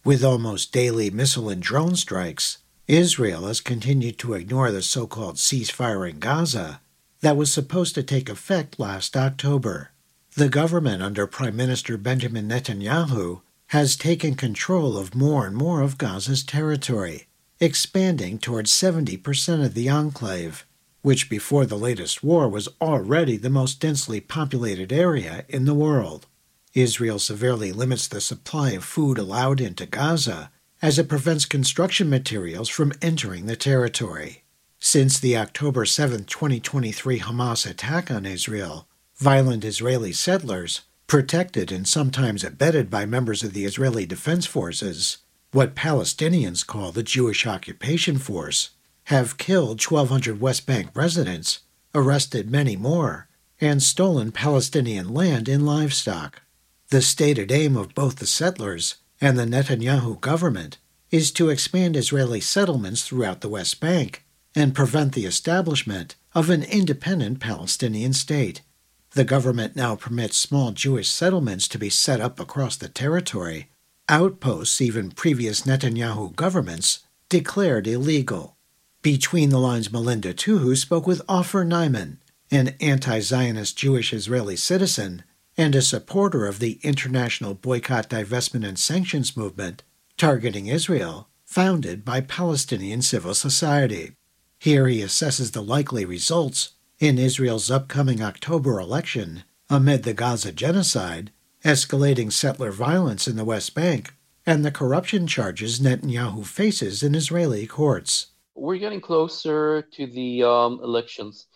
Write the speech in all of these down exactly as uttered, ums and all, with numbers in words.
With almost daily missile and drone strikes, Israel has continued to ignore the so-called ceasefire in Gaza that was supposed to take effect last October. The government under Prime Minister Benjamin Netanyahu has taken control of more and more of Gaza's territory, expanding towards seventy percent of the enclave, which before the latest war was already the most densely populated area in the world. Israel severely limits the supply of food allowed into Gaza, as it prevents construction materials from entering the territory. Since the October seventh, twenty twenty-three Hamas attack on Israel, violent Israeli settlers, protected and sometimes abetted by members of the Israeli Defense Forces, what Palestinians call the Jewish Occupation Force, have killed twelve hundred West Bank residents, arrested many more, and stolen Palestinian land and livestock. The stated aim of both the settlers and the Netanyahu government is to expand Israeli settlements throughout the West Bank and prevent the establishment of an independent Palestinian state. The government now permits small Jewish settlements to be set up across the territory, outposts even previous Netanyahu governments declared illegal. Between the lines, Melinda Tuhu spoke with Ofer Nyman, an anti-Zionist Jewish Israeli citizen and a supporter of the International Boycott, Divestment and Sanctions movement targeting Israel, founded by Palestinian civil society. Here he assesses the likely results in Israel's upcoming October election amid the Gaza genocide, escalating settler violence in the West Bank, and the corruption charges Netanyahu faces in Israeli courts. We're getting closer to the um, elections,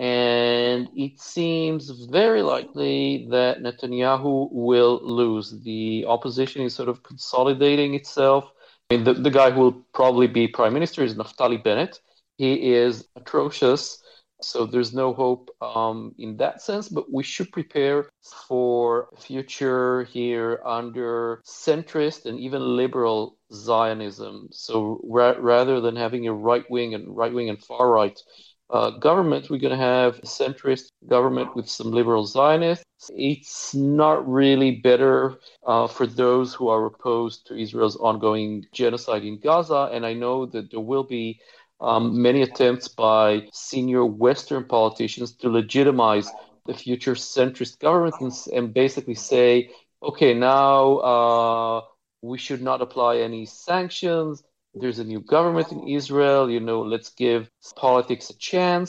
and it seems very likely that Netanyahu will lose. The opposition is sort of consolidating itself. I mean, the, the guy who will probably be prime minister is Naftali Bennett. He is atrocious, so there's no hope um, in that sense, but we should prepare for a future here under centrist and even liberal Zionism. So ra- rather than having a right-wing and right-wing and far-right uh, government, we're going to have a centrist government with some liberal Zionists. It's not really better uh, for those who are opposed to Israel's ongoing genocide in Gaza, and I know that there will be Um, many attempts by senior Western politicians to legitimize the future centrist government and, and basically say, okay, now uh, we should not apply any sanctions. There's a new government in Israel. You know, let's give politics a chance.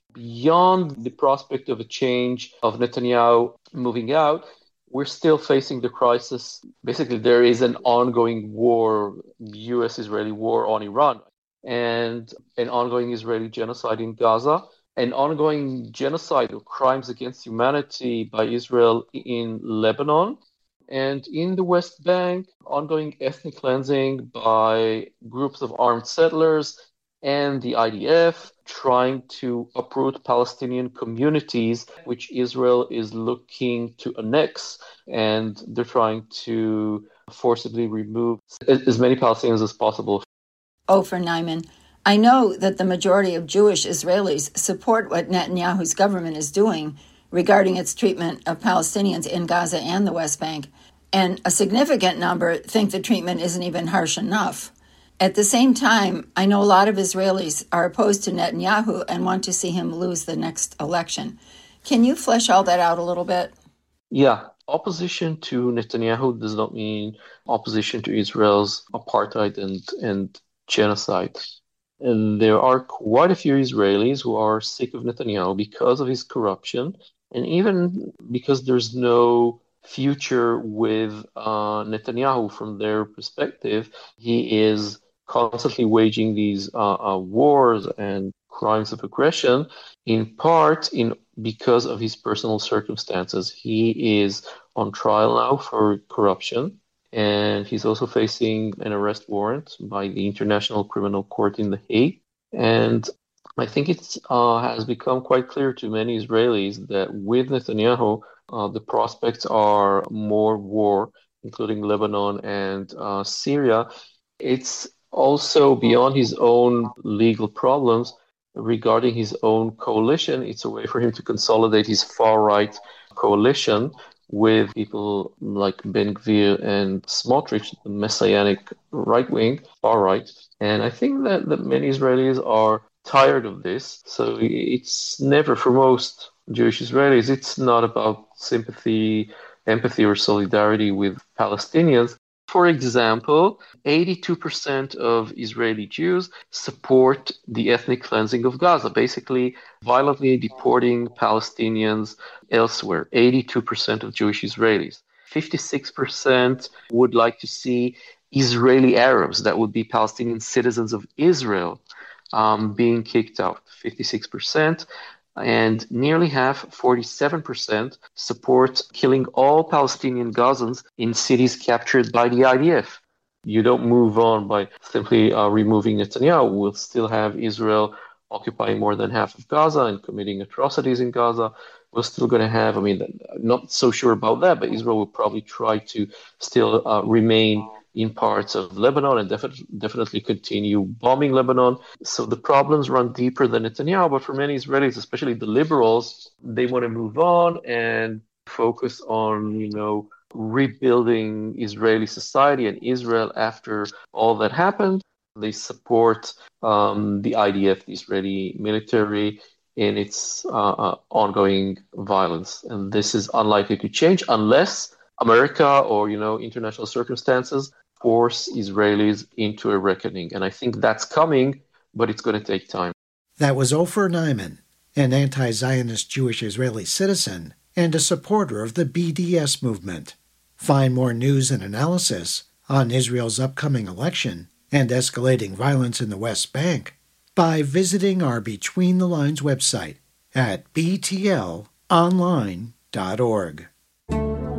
Beyond the prospect of a change of Netanyahu moving out, we're still facing the crisis. Basically, there is an ongoing war, U S-Israeli war on Iran, and an ongoing Israeli genocide in Gaza, an ongoing genocide or crimes against humanity by Israel in Lebanon, and in the West Bank, ongoing ethnic cleansing by groups of armed settlers and the I D F trying to uproot Palestinian communities, which Israel is looking to annex, and they're trying to forcibly remove as many Palestinians as possible. Ofer Nyman, I know that the majority of Jewish Israelis support what Netanyahu's government is doing regarding its treatment of Palestinians in Gaza and the West Bank, and a significant number think the treatment isn't even harsh enough. At the same time, I know a lot of Israelis are opposed to Netanyahu and want to see him lose the next election. Can you flesh all that out a little bit? Yeah. Opposition to Netanyahu does not mean opposition to Israel's apartheid and, and genocide. And there are quite a few Israelis who are sick of Netanyahu because of his corruption, and even because there's no future with uh, Netanyahu from their perspective. He is constantly waging these uh, uh, wars and crimes of aggression, in part in because of his personal circumstances. He is on trial now for corruption, and he's also facing an arrest warrant by the International Criminal Court in The Hague. And I think it uh, has become quite clear to many Israelis that with Netanyahu, uh, the prospects are more war, including Lebanon and uh, Syria. It's also beyond his own legal problems regarding his own coalition. It's a way for him to consolidate his far-right coalition with people like Ben Gvir and Smotrich, the messianic right wing, far right. And I think that, that many Israelis are tired of this. So it's never, for most Jewish Israelis, it's not about sympathy, empathy, or solidarity with Palestinians. For example, eighty-two percent of Israeli Jews support the ethnic cleansing of Gaza, basically violently deporting Palestinians elsewhere. eighty-two percent of Jewish Israelis. fifty-six percent would like to see Israeli Arabs, that would be Palestinian citizens of Israel, um, being kicked out. fifty-six percent. And nearly half, forty-seven percent, support killing all Palestinian Gazans in cities captured by the I D F. You don't move on by simply uh, removing Netanyahu. We'll still have Israel occupying more than half of Gaza and committing atrocities in Gaza. We're still going to have, I mean, not so sure about that, but Israel will probably try to still uh, remain in parts of Lebanon and def- definitely continue bombing Lebanon. So the problems run deeper than Netanyahu, but for many Israelis, especially the liberals, they want to move on and focus on, you know, rebuilding Israeli society and Israel after all that happened. They support um, the I D F, the Israeli military, in its uh, uh, ongoing violence. And this is unlikely to change unless America or, you know, international circumstances force Israelis into a reckoning. And I think that's coming, but it's going to take time. That was Ofer Neiman, an anti-Zionist Jewish Israeli citizen and a supporter of the B D S movement. Find more news and analysis on Israel's upcoming election and escalating violence in the West Bank by visiting our Between the Lines website at b t l online dot org.